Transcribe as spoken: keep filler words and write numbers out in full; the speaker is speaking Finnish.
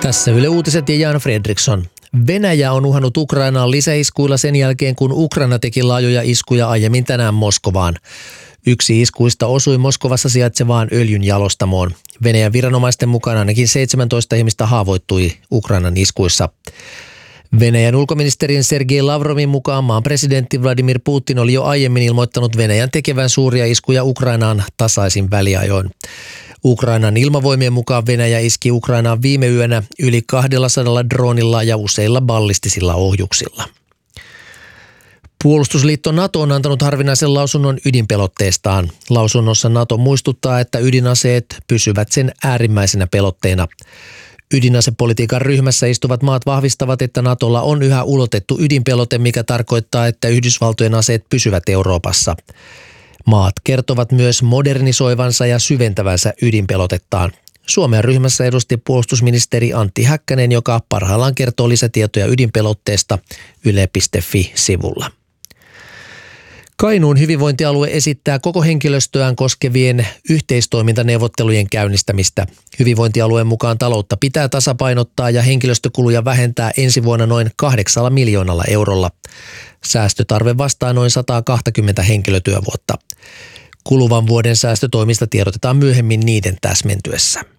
Tässä Yle Uutiset ja Jan Fredriksson. Venäjä on uhannut Ukrainaan lisäiskuilla sen jälkeen, kun Ukraina teki laajoja iskuja aiemmin tänään Moskovaan. Yksi iskuista osui Moskovassa sijaitsevaan öljynjalostamoon. Venäjän viranomaisten mukaan ainakin seitsemäntoista ihmistä haavoittui Ukrainan iskuissa. Venäjän ulkoministerin Sergei Lavrovin mukaan maan presidentti Vladimir Putin oli jo aiemmin ilmoittanut Venäjän tekevän suuria iskuja Ukrainaan tasaisin väliajoin. Ukrainan ilmavoimien mukaan Venäjä iski Ukrainaan viime yönä yli kaksisataa droonilla ja useilla ballistisilla ohjuksilla. Puolustusliitto NATO on antanut harvinaisen lausunnon ydinpelotteestaan. Lausunnossa NATO muistuttaa, että ydinaseet pysyvät sen äärimmäisenä pelotteena. Ydinasepolitiikan ryhmässä istuvat maat vahvistavat, että NATOlla on yhä ulotettu ydinpelote, mikä tarkoittaa, että Yhdysvaltojen aseet pysyvät Euroopassa. Maat kertovat myös modernisoivansa ja syventävänsä ydinpelotettaan. Suomen ryhmässä edusti puolustusministeri Antti Häkkänen, joka parhaillaan kertoo lisätietoja ydinpelotteesta yle piste fi-sivulla. Kainuun hyvinvointialue esittää koko henkilöstöään koskevien yhteistoimintaneuvottelujen käynnistämistä. Hyvinvointialueen mukaan taloutta pitää tasapainottaa ja henkilöstökuluja vähentää ensi vuonna noin kahdeksalla miljoonalla eurolla. Säästötarve vastaa noin sata kaksikymmentä henkilötyövuotta. Kuluvan vuoden säästötoimista tiedotetaan myöhemmin niiden täsmentyessä.